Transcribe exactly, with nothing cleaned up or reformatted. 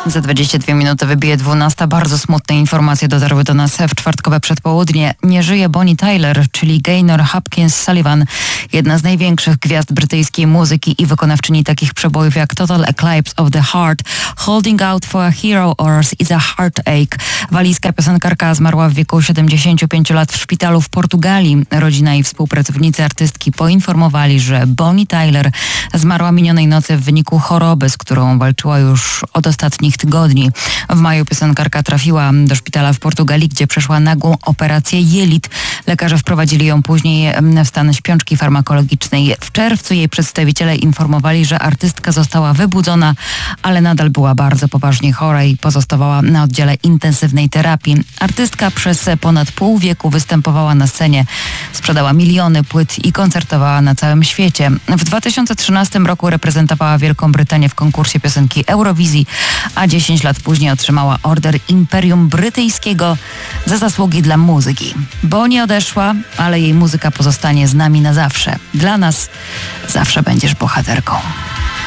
Za dwadzieścia dwie minuty wybije dwunasta. Bardzo smutne informacje dotarły do nas w czwartkowe przedpołudnie. Nie żyje Bonnie Tyler, czyli Gaynor Hopkins Sullivan, jedna z największych gwiazd brytyjskiej muzyki i wykonawczyni takich przebojów jak Total Eclipse of the Heart, Holding Out for a Hero oraz It's a Heartache. Walijska piosenkarka zmarła w wieku siedemdziesięciu pięciu lat w szpitalu w Portugalii. Rodzina i współpracownicy artystki poinformowali, że Bonnie Tyler zmarła minionej nocy w wyniku choroby, z którą walczyła już od ostatnich tygodni. W maju piosenkarka trafiła do szpitala w Portugalii, gdzie przeszła nagłą operację jelit. Lekarze wprowadzili ją później w stan śpiączki farmakologicznej. W czerwcu jej przedstawiciele informowali, że artystka została wybudzona, ale nadal była bardzo poważnie chora i pozostawała na oddziale intensywnej terapii. Artystka przez ponad pół wieku występowała na scenie, sprzedała miliony płyt i koncertowała na całym świecie. W dwa tysiące trzynastym roku reprezentowała Wielką Brytanię w konkursie piosenki Eurowizji, a dziesięć lat później otrzymała order Imperium Brytyjskiego za zasługi dla muzyki. Bonnie odeszła, ale jej muzyka pozostanie z nami na zawsze. Dla nas zawsze będziesz bohaterką.